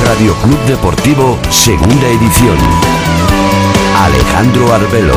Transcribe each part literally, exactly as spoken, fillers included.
Radio Club Deportivo, segunda edición. Alejandro Arbelo.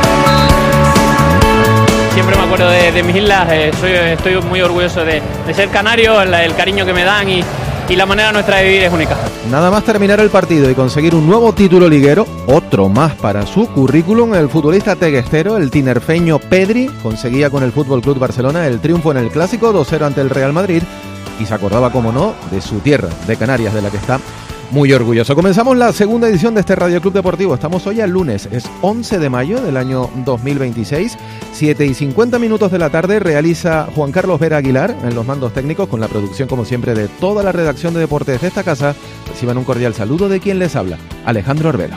Siempre me acuerdo de, de mis islas, eh, soy, estoy muy orgulloso de, de ser canario, el, el cariño que me dan y, y la manera nuestra de vivir es única. Nada más terminar el partido y conseguir un nuevo título liguero, otro más para su currículum, el futbolista teguestero, el tinerfeño Pedri, conseguía con el F C Barcelona el triunfo en el Clásico dos cero ante el Real Madrid y se acordaba, como no, de su tierra, de Canarias, de la que está muy orgulloso. Comenzamos la segunda edición de este Radio Club Deportivo. Estamos hoy al lunes, es once de mayo del año dos mil veintiséis, siete y cincuenta minutos de la tarde. Realiza Juan Carlos Vera Aguilar en los mandos técnicos, con la producción, como siempre, de toda la redacción de deportes de esta casa. Reciban un cordial saludo de quien les habla, Alejandro Arbelo.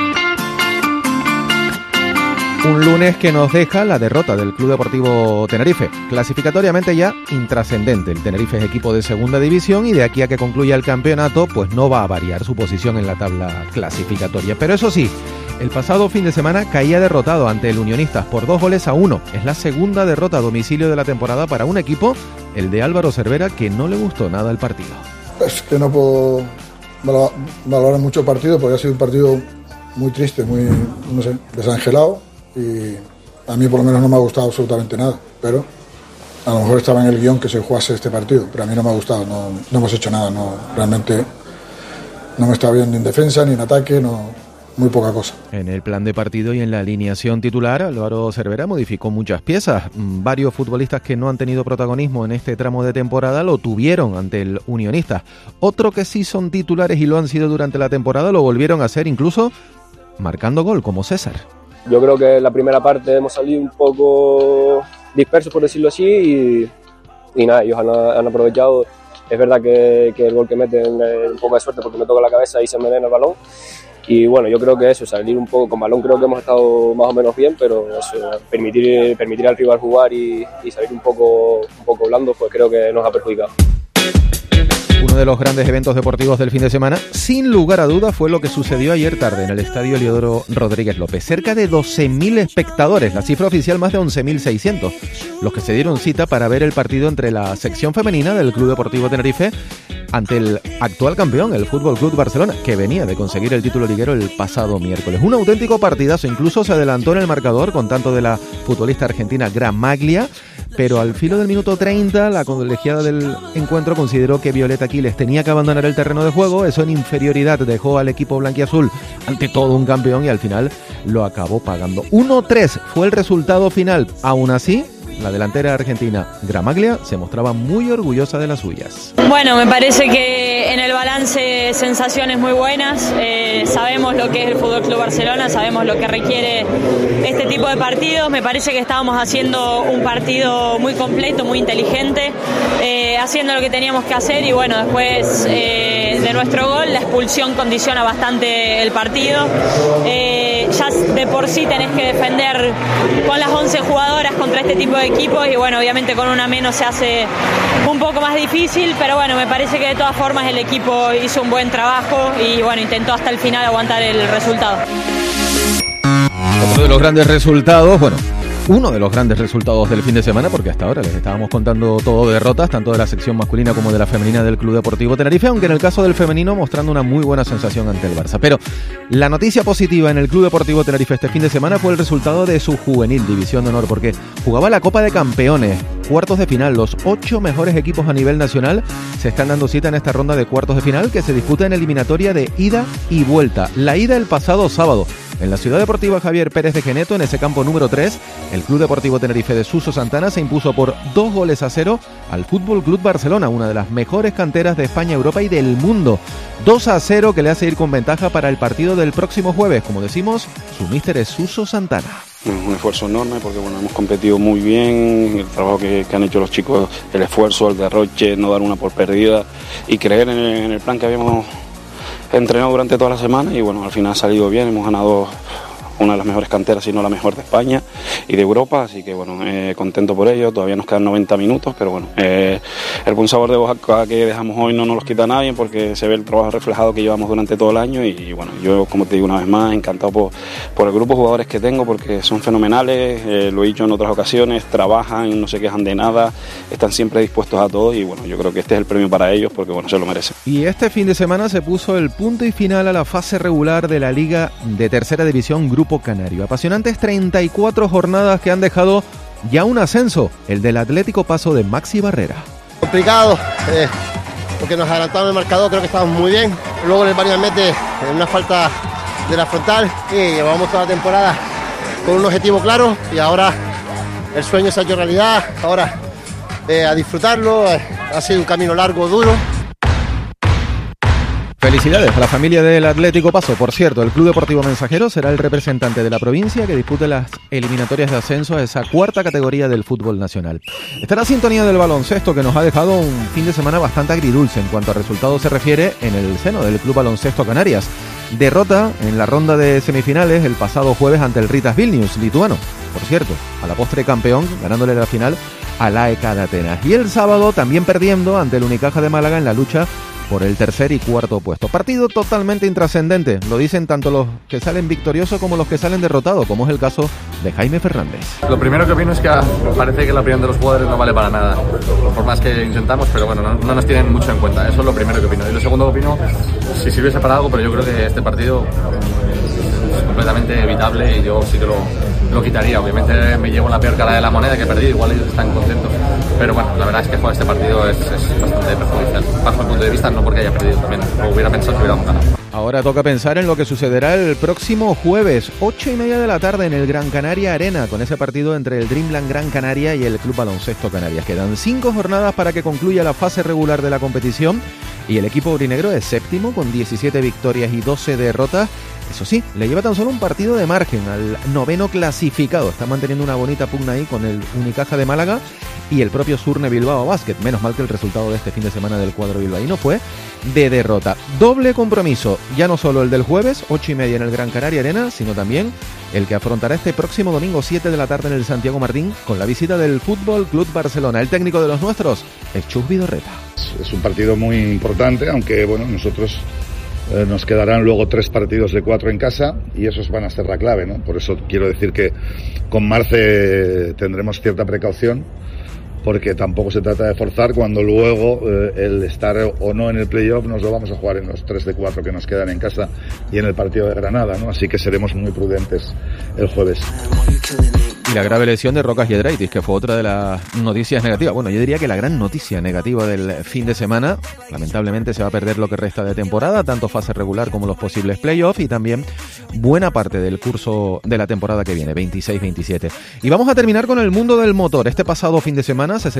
Un lunes que nos deja la derrota del Club Deportivo Tenerife, clasificatoriamente ya intrascendente. El Tenerife es equipo de segunda división y de aquí a que concluya el campeonato, pues no va a variar su posición en la tabla clasificatoria. Pero eso sí, el pasado fin de semana caía derrotado ante el Unionistas por dos goles a uno. Es la segunda derrota a domicilio de la temporada para un equipo, el de Álvaro Cervera, que no le gustó nada el partido. Es que no puedo valorar mucho el partido porque ha sido un partido muy triste, muy, no sé, desangelado. Y a mí por lo menos no me ha gustado absolutamente nada, pero a lo mejor estaba en el guión que se jugase este partido, pero a mí no me ha gustado, no, no hemos hecho nada, no, realmente no me estaba bien ni en defensa ni en ataque, no, muy poca cosa. En el plan de partido y en la alineación titular, Álvaro Cervera modificó muchas piezas. Varios futbolistas que no han tenido protagonismo en este tramo de temporada lo tuvieron ante el Unionistas. Otro que sí son titulares y lo han sido durante la temporada lo volvieron a hacer, incluso marcando gol, como César. Yo creo que en la primera parte hemos salido un poco dispersos, por decirlo así, y, y nada, ellos han, han aprovechado. Es verdad que, que el gol que meten es un poco de suerte porque me toca la cabeza y se me envenena el balón. Y bueno, yo creo que eso, salir un poco con balón, creo que hemos estado más o menos bien, pero eso, permitir, permitir al rival jugar y, y salir un poco, un poco blando, pues creo que nos ha perjudicado. Uno de los grandes eventos deportivos del fin de semana, sin lugar a dudas, fue lo que sucedió ayer tarde en el Estadio Eliodoro Rodríguez López. Cerca de doce mil espectadores, la cifra oficial más de once mil seiscientos, los que se dieron cita para ver el partido entre la sección femenina del Club Deportivo Tenerife ante el actual campeón, el F C Barcelona, que venía de conseguir el título liguero el pasado miércoles. Un auténtico partidazo, incluso se adelantó en el marcador con tanto de la futbolista argentina Gramaglia, pero al filo del minuto treinta, la colegiada del encuentro consideró que Violeta Quiles tenía que abandonar el terreno de juego. Eso en inferioridad dejó al equipo blanquiazul ante todo un campeón y al final lo acabó pagando. uno tres fue el resultado final. Aún así, la delantera argentina Gramaglia se mostraba muy orgullosa de las suyas. Bueno, me parece que en el balance sensaciones muy buenas. Eh, sabemos lo que es el F C Barcelona, sabemos lo que requiere este tipo de partidos. Me parece que estábamos haciendo un partido muy completo, muy inteligente, eh, haciendo lo que teníamos que hacer y bueno, después eh, de nuestro gol la expulsión condiciona bastante el partido. Eh, ya de por sí tenés que defender con las once jugadoras contra este tipo de equipos y bueno, obviamente con una menos se hace un poco más difícil, pero bueno, me parece que de todas formas el equipo hizo un buen trabajo y bueno, intentó hasta el final aguantar el resultado. Otro de los grandes resultados, bueno, uno de los grandes resultados del fin de semana, porque hasta ahora les estábamos contando todo derrotas, tanto de la sección masculina como de la femenina del Club Deportivo Tenerife, aunque en el caso del femenino mostrando una muy buena sensación ante el Barça. Pero la noticia positiva en el Club Deportivo Tenerife este fin de semana fue el resultado de su juvenil división de honor, porque jugaba la Copa de Campeones, cuartos de final. Los ocho mejores equipos a nivel nacional se están dando cita en esta ronda de cuartos de final que se disputa en eliminatoria de ida y vuelta. La ida el pasado sábado en la Ciudad Deportiva Javier Pérez de Geneto, en ese campo número tres, el Club Deportivo Tenerife de Suso Santana se impuso por dos goles a cero al F C Barcelona, una de las mejores canteras de España, Europa y del mundo. dos a cero que le hace ir con ventaja para el partido del próximo jueves. Como decimos, su míster es Suso Santana. Un esfuerzo enorme porque bueno, hemos competido muy bien, el trabajo que, que han hecho los chicos, el esfuerzo, el derroche, no dar una por perdida y creer en el, en el plan que habíamos entrenado durante toda la semana y bueno, al final ha salido bien, hemos ganado una de las mejores canteras, si no la mejor de España y de Europa, así que bueno, eh, contento por ello. Todavía nos quedan noventa minutos, pero bueno, eh, el buen sabor de boca que dejamos hoy no nos los quita nadie, porque se ve el trabajo reflejado que llevamos durante todo el año. Y, y bueno, yo, como te digo una vez más, encantado por, por el grupo de jugadores que tengo, porque son fenomenales, eh, lo he dicho en otras ocasiones, trabajan, no se quejan de nada, están siempre dispuestos a todo, y bueno, yo creo que este es el premio para ellos, porque bueno, se lo merecen. Y este fin de semana se puso el punto y final a la fase regular de la Liga de Tercera División Grupo Canario. Apasionantes treinta y cuatro jornadas que han dejado ya un ascenso, el del Atlético Paso de Maxi Barrera. Complicado, eh, porque nos adelantaron el marcador, creo que estábamos muy bien. Luego el Barrio mete en una falta de la frontal y llevamos toda la temporada con un objetivo claro, y ahora el sueño se ha hecho realidad. Ahora eh, a disfrutarlo, eh, ha sido un camino largo, duro. Felicidades a la familia del Atlético Paso. Por cierto, el Club Deportivo Mensajero será el representante de la provincia que dispute las eliminatorias de ascenso a esa cuarta categoría del fútbol nacional. Está la sintonía del baloncesto, que nos ha dejado un fin de semana bastante agridulce en cuanto a resultados se refiere en el seno del Club Baloncesto Canarias. Derrota en la ronda de semifinales el pasado jueves ante el Ritas Vilnius, lituano. Por cierto, a la postre campeón, ganándole la final al A E K de Atenas. Y el sábado también perdiendo ante el Unicaja de Málaga en la lucha por el tercer y cuarto puesto. Partido totalmente intrascendente, lo dicen tanto los que salen victoriosos como los que salen derrotados, como es el caso de Jaime Fernández. Lo primero que opino es que parece que la opinión de los jugadores no vale para nada, por más que intentamos, pero bueno, no, no nos tienen mucho en cuenta. Eso es lo primero que opino. Y lo segundo que opino, si sirviese para algo, pero yo creo que este partido es completamente evitable y yo sí que lo, lo quitaría. Obviamente me llevo la peor cara de la moneda, que he perdido, igual ellos están contentos, pero bueno, la verdad es que jugar este partido es, es bastante perjudicial, bajo mi punto de vista, no porque haya perdido, también lo hubiera pensado que hubiéramos ganado. Ahora toca pensar en lo que sucederá el próximo jueves, ocho y media de la tarde, en el Gran Canaria Arena, con ese partido entre el Dreamland Gran Canaria y el Club Baloncesto Canarias. Quedan cinco jornadas para que concluya la fase regular de la competición, y el equipo aurinegro es séptimo con diecisiete victorias y doce derrotas. Eso sí, le lleva tan solo un partido de margen al noveno clasificado. Está manteniendo una bonita pugna ahí con el Unicaja de Málaga y el propio Surne Bilbao Basket. Menos mal que el resultado de este fin de semana del cuadro bilbaíno fue de derrota. Doble compromiso, ya no solo el del jueves, ocho y media en el Gran Canaria Arena, sino también el que afrontará este próximo domingo, siete de la tarde, en el Santiago Martín, con la visita del Fútbol Club Barcelona. El técnico de los nuestros es Chus Vidorreta. Es un partido muy importante, aunque bueno, nosotros eh, nos quedarán luego tres partidos de cuatro en casa y esos van a ser la clave, ¿no? Por eso quiero decir que con Marce tendremos cierta precaución, porque tampoco se trata de forzar cuando luego eh, el estar o no en el playoff nos lo vamos a jugar en los tres de cuatro que nos quedan en casa y en el partido de Granada, ¿no? Así que seremos muy prudentes el jueves. Y la grave lesión de Rocas Giedraitis, que fue otra de las noticias negativas. Bueno, yo diría que la gran noticia negativa del fin de semana. Lamentablemente se va a perder lo que resta de temporada, tanto fase regular como los posibles playoffs, y también buena parte del curso de la temporada que viene, veintiséis veintisiete. Y vamos a terminar con el mundo del motor. Este pasado fin de semana se